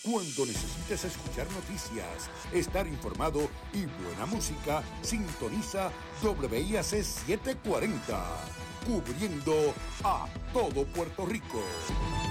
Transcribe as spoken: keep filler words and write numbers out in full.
Cuando necesites escuchar noticias, estar informado y buena música, sintoniza W I A C setecientos cuarenta, cubriendo a todo Puerto Rico.